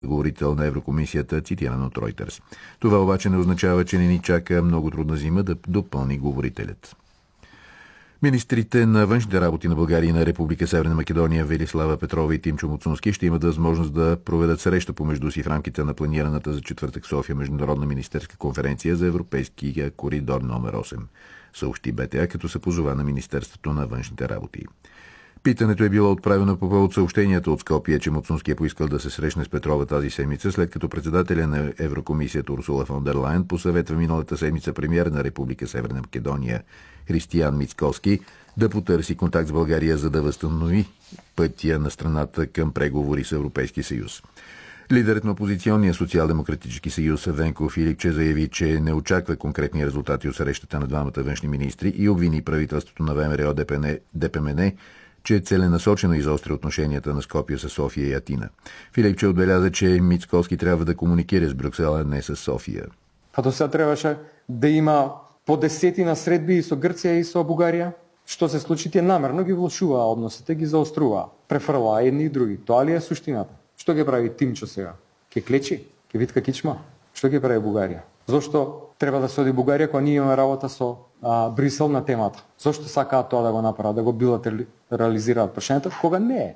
говорител на Еврокомисията, цитиран от Reuters. Това обаче не означава, че не ни чака много трудна зима, да допълни говорителят. Министрите на външните работи на България и на Република Северна Македония Велислава Петрова и Тимчо Муцунски ще имат възможност да проведат среща помежду си в рамките на планираната за четвъртък в София международна министерска конференция за Европейския коридор номер 8, съобщи БТА, като се позова на Министерството на външните работи. Питането е било отправено по повод съобщенията от Скопие, че Муцунски е поискал да се срещне с Петрова тази седмица, след като председателя на Еврокомисията Урсула фон дер Лайен посъветва миналата седмица премиер на Република Северна Македония Християн Мицкоски да потърси контакт с България, за да възстанови пътя на страната към преговори с Европейския съюз. Лидерът на опозиционния социал-демократически съюз Венко Филипче заяви, че не очаква конкретни резултати от срещата на двамата външни министри и обвини правителството на ВМРО ДПМН, че целенасочено изостря отношенията на Скопие с София и Атина. Филипче отбеляза, че Мицкоски трябва да комуникира с Брюксел, а не с София. А до сега трябваше да има по десетина средби и со Гърция и со Бугарија. Што се случи, тие намерно ги влошува односите, ги заострува, префрла едни и други. Тоа ли е суштината? Што ги прави Тимчо сега? Ке клечи? Ке витка кичма? Што ги прави Бугарија? Зошто треба да се оди Бугарија кога ние имаме работа со Брисел на темата? Зошто сакаат тоа да го направат, да го билатерализираат прашањето, кога не е?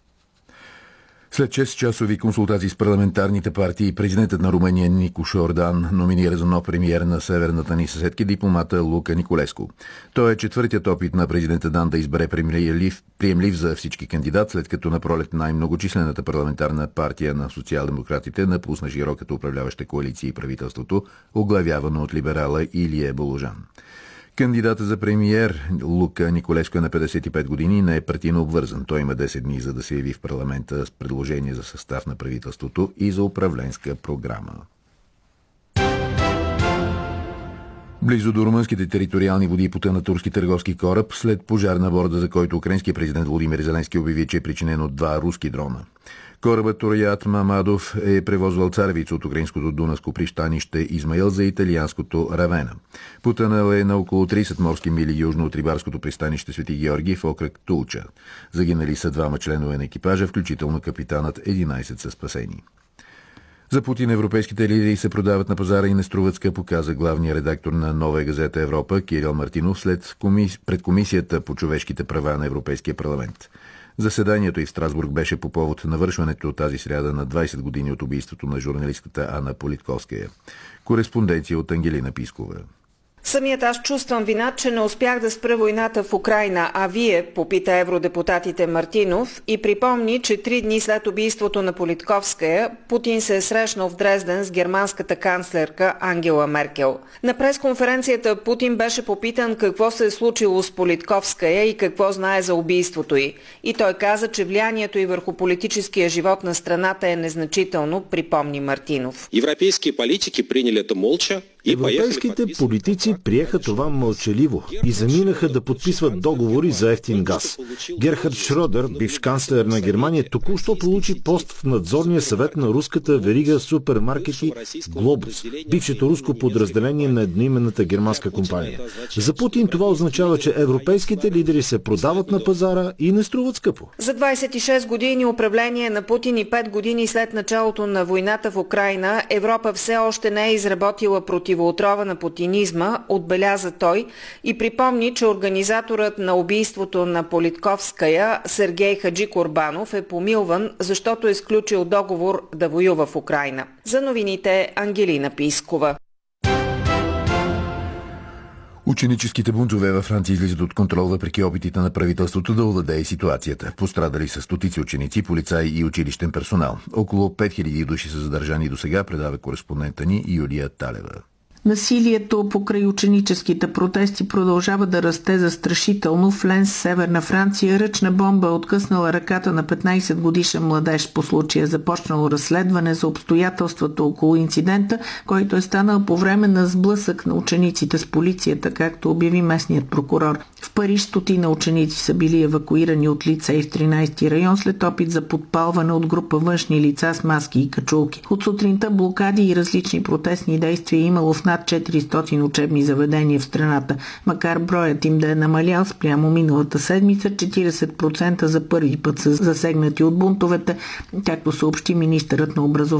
След 6-часови консултации с парламентарните партии, президентът на Румъния Нико Шордан номинира за нов премиер на северната ни съседка дипломата Лука Николеску. Той е четвъртият опит на президента Дан да избере приемлив за всички кандидат, след като на пролет най-многочислената парламентарна партия на социал-демократите напусна широката управляваща коалиция и правителството, оглавявано от либерала Илия Боложан. Кандидата за премиер Лука Николеско е на 55 години и не е партийно обвързан. Той има 10 дни, за да се яви в парламента с предложение за състав на правителството и за управленска програма. Близо до румънските териториални води потъна турски търговски кораб след пожар на борда, за който украинският президент Владимир Зеленски обяви, че е причинен от 2 руски дрона. Корабът Тороят Мамадов е превозвал царевица от украинското дунавско пристанище Измаил за италианското Равена. Потънал е на около 30 морски мили южно от рибарското пристанище Свети Георги в окръг Тулча. Загинали са 2 членове на екипажа, включително капитанът, 11 са спасени. За Путин европейските лидери се продават на пазара и не струват скъпо, каза главният редактор на Нова газета Европа Кирил Мартинов пред Комисията по човешките права на Европейския парламент. Заседанието и в Страсбург беше по повод навършването тази сряда на 20 години от убийството на журналистката Ана Политковская. Кореспонденция от Ангелина Пискова. Самият аз чувствам вина, че не успях да спра войната в Украйна, а вие, попита евродепутатите Мартинов и припомни, че 3 дни след убийството на Политковская, Путин се е срещнал в Дрезден с германската канцлерка Ангела Меркел. На пресконференцията Путин беше попитан какво се е случило с Политковская и какво знае за убийството й. И той каза, че влиянието й върху политическия живот на страната е незначително, припомни Мартинов. Европейските политики приняли это молча. Европейските политици приеха това мълчаливо и заминаха да подписват договори за евтин газ. Герхард Шродер, бивш канцлер на Германия, току-що получи пост в надзорния съвет на руската верига супермаркети Глобус, бившето руско подразделение на едноименната германска компания. За Путин това означава, че европейските лидери се продават на пазара и не струват скъпо. За 26 години управление на Путин и 5 години след началото на войната в Украйна, Европа все още не е изработила противоотрова на путинизма, отбеляза той и припомни, че организаторът на убийството на Политковская Сергей Хаджикорбанов е помилван, защото е сключил договор да воюва в Украйна. За новините Ангелина Пискова. Ученическите бунтове във Франция излизат от контрол въпреки опитите на правителството да овладее ситуацията. Пострадали са стотици ученици, полицаи и училищен персонал. Около 5000 души са задържани досега, предава кореспондента ни Юлия Талева. Насилието покрай ученическите протести продължава да расте застрашително. В Ленс, северна Франция, ръчна бомба е откъснала ръката на 15 годишен младеж. По случая започнало разследване за обстоятелствата около инцидента, който е станал по време на сблъсък на учениците с полицията, както обяви местният прокурор. В Париж стотина ученици са били евакуирани от лицей в 13-ти район след опит за подпалване от група външни лица с маски и качулки. От сутринта блокади и различни протестни действия имало в над 400 учебни заведения в страната. Макар броят им да е намалял спрямо миналата седмица, 40% за първи път са засегнати от бунтовете, както съобщи министърът на образованието